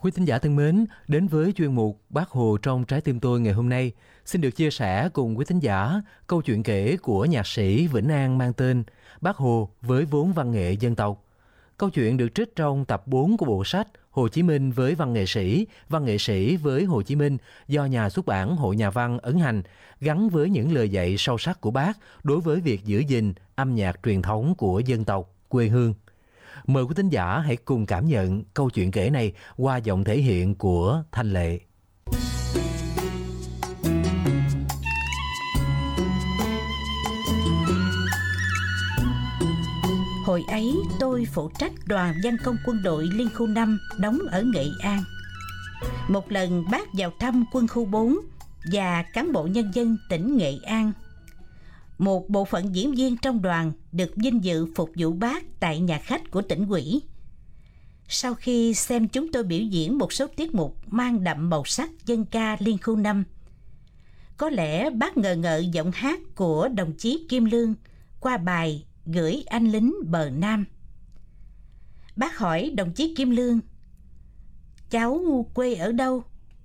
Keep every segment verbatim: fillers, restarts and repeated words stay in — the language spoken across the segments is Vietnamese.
Quý thính giả thân mến, đến với chuyên mục Bác Hồ trong trái tim tôi ngày hôm nay, xin được chia sẻ cùng quý thính giả câu chuyện kể của nhạc sĩ Vĩnh An mang tên Bác Hồ với vốn văn nghệ dân tộc. Câu chuyện được trích trong tập bốn của bộ sách Hồ Chí Minh với văn nghệ sĩ, văn nghệ sĩ với Hồ Chí Minh do nhà xuất bản Hội Nhà văn ấn hành, gắn với những lời dạy sâu sắc của Bác đối với việc giữ gìn âm nhạc truyền thống của dân tộc, quê hương. Mời quý thính giả hãy cùng cảm nhận câu chuyện kể này qua giọng thể hiện của Thanh Lệ. Hồi ấy tôi phụ trách đoàn văn công quân đội Liên khu năm đóng ở Nghệ An. Một lần Bác vào thăm quân khu bốn và cán bộ nhân dân tỉnh Nghệ An. Một bộ phận diễn viên trong đoàn được vinh dự phục vụ Bác tại nhà khách của tỉnh ủy. Sau khi xem chúng tôi biểu diễn một số tiết mục mang đậm màu sắc dân ca Liên khu năm, có lẽ Bác ngờ ngợ giọng hát của đồng chí Kim Lương qua bài Gửi anh lính bờ Nam. Bác hỏi đồng chí Kim Lương: cháu quê ở đâu?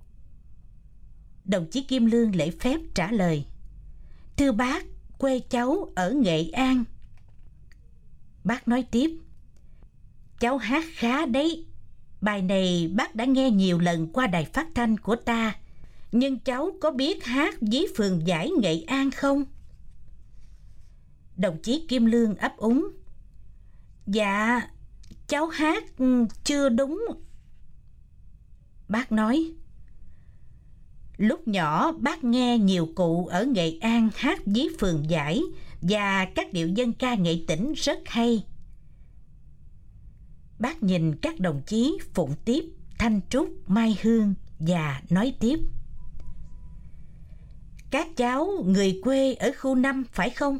Đồng chí Kim Lương lễ phép trả lời: thưa bác, quê cháu ở Nghệ An. Bác nói tiếp: cháu hát khá đấy. Bài này bác đã nghe nhiều lần qua đài phát thanh của ta. Nhưng cháu có biết hát với phường Giải Nghệ An không? Đồng chí Kim Lương ấp úng: dạ, cháu hát chưa đúng. Bác nói: lúc nhỏ bác nghe nhiều cụ ở Nghệ An hát với phường Giải và các điệu dân ca Nghệ Tĩnh rất hay. Bác nhìn các đồng chí Phụng Tiếp, Thanh Trúc, Mai Hương và nói tiếp: các cháu người quê ở khu năm phải không?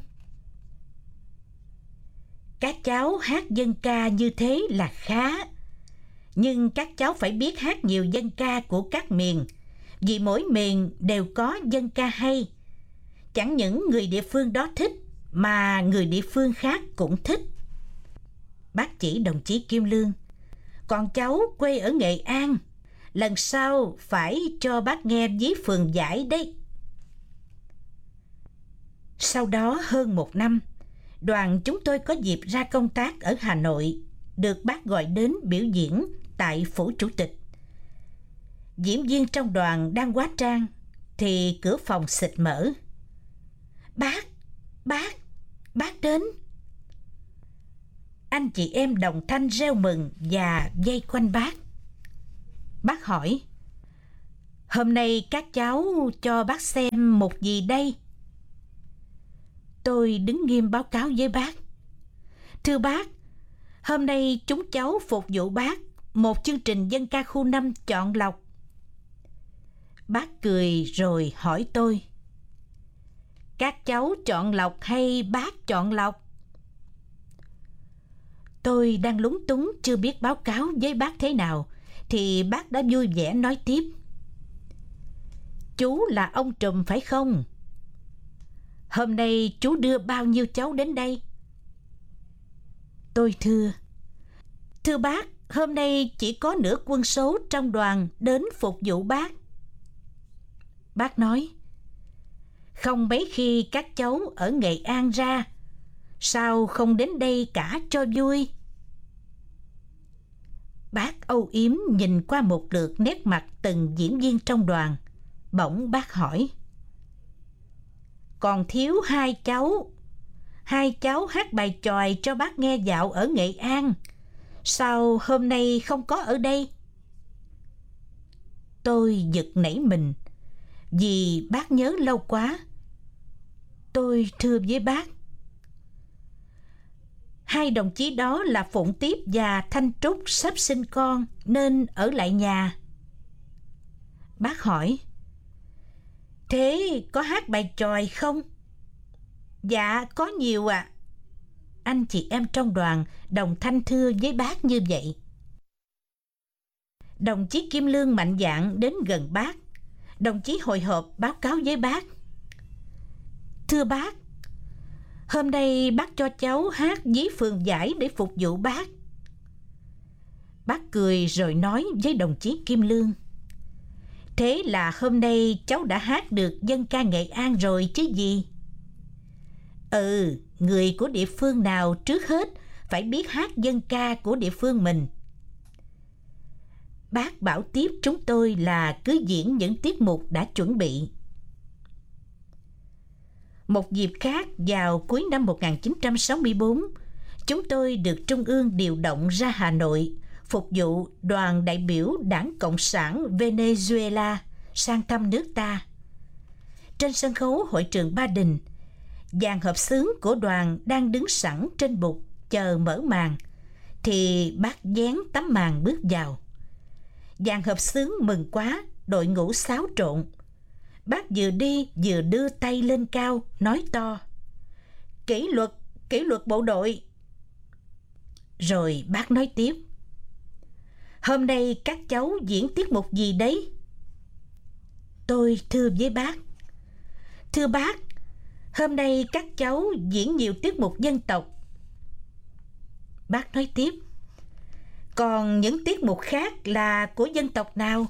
Các cháu hát dân ca như thế là khá. Nhưng các cháu phải biết hát nhiều dân ca của các miền, vì mỗi miền đều có dân ca hay. Chẳng những người địa phương đó thích, mà người địa phương khác cũng thích. Bác chỉ đồng chí Kim Lương: còn cháu quê ở Nghệ An, lần sau phải cho bác nghe với phường Giải đấy. Sau đó hơn một năm, đoàn chúng tôi có dịp ra công tác ở Hà Nội, được bác gọi đến biểu diễn tại phủ chủ tịch. Diễn viên trong đoàn đang hóa trang thì cửa phòng xịt mở. Bác, bác, bác đến. Anh chị em đồng thanh reo mừng và vây quanh bác. Bác hỏi: hôm nay các cháu cho bác xem một gì đây? Tôi đứng nghiêm báo cáo với bác: thưa bác, hôm nay chúng cháu phục vụ bác một chương trình dân ca khu năm chọn lọc. Bác cười rồi hỏi tôi: các cháu chọn lọc hay bác chọn lọc? Tôi đang lúng túng chưa biết báo cáo với bác thế nào, thì bác đã vui vẻ nói tiếp: chú là ông Trùm phải không? Hôm nay chú đưa bao nhiêu cháu đến đây? Tôi thưa: thưa bác, hôm nay chỉ có nửa quân số trong đoàn đến phục vụ bác. Bác nói: không mấy khi các cháu ở Nghệ An ra, sao không đến đây cả cho vui? Bác âu yếm nhìn qua một lượt nét mặt từng diễn viên trong đoàn. Bỗng bác hỏi: còn thiếu hai cháu. Hai cháu hát bài chòi cho bác nghe dạo ở Nghệ An, sao hôm nay không có ở đây? Tôi giật nảy mình, vì bác nhớ lâu quá. Tôi thưa với bác: hai đồng chí đó là Phụng Tiếp và Thanh Trúc sắp sinh con nên ở lại nhà. Bác hỏi: thế có hát bài chòi không? Dạ có nhiều ạ. À. Anh chị em trong đoàn đồng thanh thưa với bác như vậy. Đồng chí Kim Lương mạnh dạn đến gần bác. Đồng chí hồi hộp báo cáo với bác: thưa bác, hôm nay bác cho cháu hát với phường Giải để phục vụ bác. Bác cười rồi nói với đồng chí Kim Lương: Thế là hôm nay cháu đã hát được dân ca Nghệ An rồi chứ gì? Ừ, người của địa phương nào trước hết phải biết hát dân ca của địa phương mình. Bác bảo tiếp chúng tôi là cứ diễn những tiết mục đã chuẩn bị. Một dịp khác, vào cuối năm một nghìn chín trăm sáu mươi tư, chúng tôi được Trung ương điều động ra Hà Nội phục vụ đoàn đại biểu Đảng Cộng sản Venezuela sang thăm nước ta. Trên sân khấu hội trường Ba Đình, dàn hợp xướng của đoàn đang đứng sẵn trên bục chờ mở màn, thì bác vén tấm màn bước vào. Dàn hợp xướng mừng quá, đội ngũ xáo trộn. Bác vừa đi vừa đưa tay lên cao, nói to: Kỷ luật, kỷ luật bộ đội. Rồi bác nói tiếp: Hôm nay các cháu diễn tiết mục gì đấy? Tôi thưa với bác: Thưa bác, hôm nay các cháu diễn nhiều tiết mục dân tộc. Bác nói tiếp: Còn những tiết mục khác là của dân tộc nào?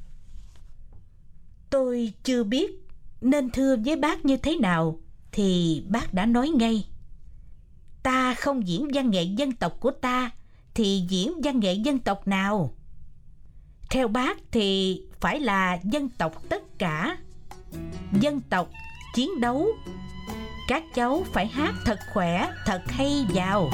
Tôi chưa biết nên thưa với bác như thế nào, thì bác đã nói ngay: Ta không diễn văn nghệ dân tộc của ta thì diễn văn nghệ dân tộc nào? Theo bác thì phải là dân tộc tất cả. Dân tộc, chiến đấu. Các cháu phải hát thật khỏe, thật hay vào.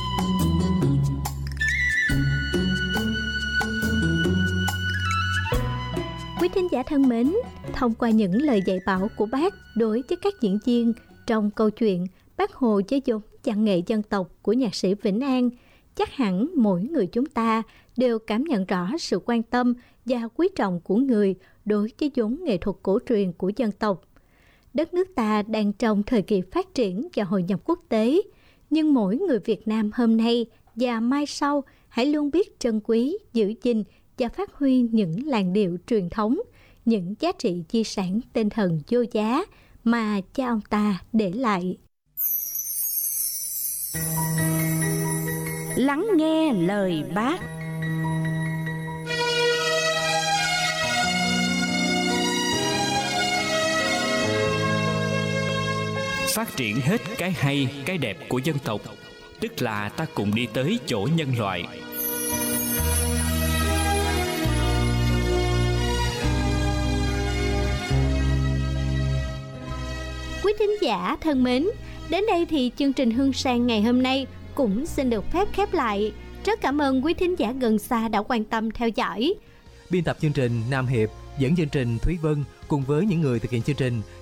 Quý thính giả thân mến, thông qua những lời dạy bảo của bác đối với các diễn viên trong câu chuyện Bác Hồ với vốn văn nghệ dân tộc của nhạc sĩ Vĩnh An, chắc hẳn mỗi người chúng ta đều cảm nhận rõ sự quan tâm và quý trọng của người đối với vốn nghệ thuật cổ truyền của dân tộc. Đất nước ta đang trong thời kỳ phát triển và hội nhập quốc tế, nhưng mỗi người Việt Nam hôm nay và mai sau hãy luôn biết trân quý, giữ gìn và phát huy những làn điệu truyền thống, những giá trị di sản tinh thần vô giá mà cha ông ta để lại. Lắng nghe lời bác. Phát triển hết cái hay, cái đẹp của dân tộc, tức là ta cùng đi tới chỗ nhân loại. Quý thính giả thân mến, đến đây thì chương trình Hương Sang ngày hôm nay cũng xin được phép khép lại. Rất cảm ơn quý thính giả gần xa đã quan tâm theo dõi. Biên tập chương trình Nam Hiệp, dẫn chương trình Thúy Vân cùng với những người thực hiện chương trình